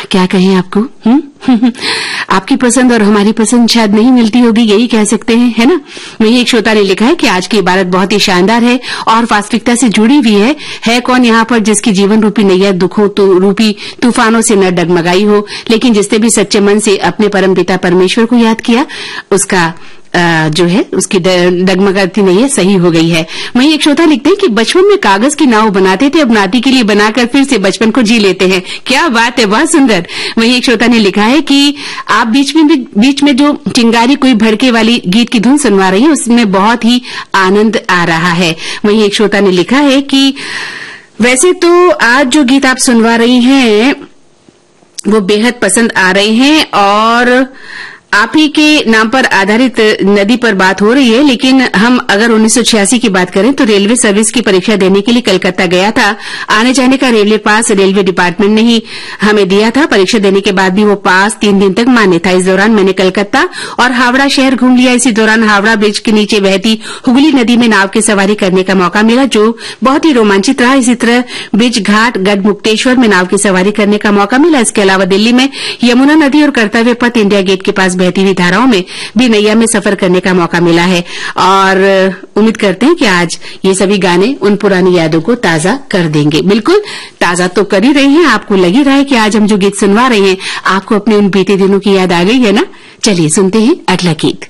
क्या कहें आपको? आपकी पसंद और हमारी पसंद शायद नहीं मिलती होगी, यही कह सकते हैं, है ना? वहीं एक श्रोता ने लिखा है कि आज की इबारत बहुत ही शानदार है और वास्तविकता से जुड़ी हुई है कौन यहाँ पर जिसकी जीवन रूपी नैया दुखों रूपी तूफानों से न डगमगाई हो, लेकिन जिसने भी सच्चे मन से अपने परमपिता परमेश्वर को याद किया, उसका जो है उसकी डगमगाती नहीं है, सही हो गई है। वहीं एक श्रोता लिखते हैं कि बचपन में कागज की नाव बनाते थे, अब नाती के लिए बनाकर फिर से बचपन को जी लेते हैं। क्या बात है, बहुत सुंदर। वहीं एक श्रोता ने लिखा है कि आप बीच में जो चिंगारी कोई भड़के वाली गीत की धुन सुनवा रही है, उसमें बहुत ही आनंद आ रहा है। वहीं एक श्रोता ने लिखा है कि वैसे तो आज जो गीत आप सुनवा रही हैं वो बेहद पसंद आ रहे हैं और आप ही के नाम पर आधारित नदी पर बात हो रही है, लेकिन हम अगर 1986 की बात करें तो रेलवे सर्विस की परीक्षा देने के लिए कलकत्ता गया था। आने जाने का रेलवे पास रेलवे डिपार्टमेंट ने ही हमें दिया था। परीक्षा देने के बाद भी वो पास 3 दिन तक मान्य था। इस दौरान मैंने कलकत्ता और हावड़ा शहर घूम लिया। इसी दौरान हावड़ा ब्रिज के नीचे बहती हुगली नदी में नाव की सवारी करने का मौका मिला, जो बहुत ही रोमांचित रहा। इसी तरह ब्रिज घाट गढ़मुक्तेश्वर में नाव की सवारी करने का मौका मिला। इसके अलावा दिल्ली में यमुना नदी और कर्तव्य पथ इंडिया गेट के पास बहती हुई धाराओं में भी नैया में सफर करने का मौका मिला है। और उम्मीद करते हैं कि आज ये सभी गाने उन पुरानी यादों को ताजा कर देंगे। बिल्कुल ताजा तो कर ही रहे हैं। आपको लग ही रहा है कि आज हम जो गीत सुनवा रहे हैं आपको अपने उन बीते दिनों की याद आ गई है ना? चलिए सुनते हैं अगला गीत।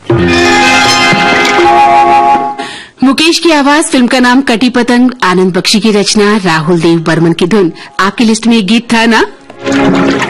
मुकेश की आवाज, फिल्म का नाम कटी पतंग, आनंद बख्शी की रचना, राहुल देव बर्मन की धुन। आपकी लिस्ट में एक गीत था ना?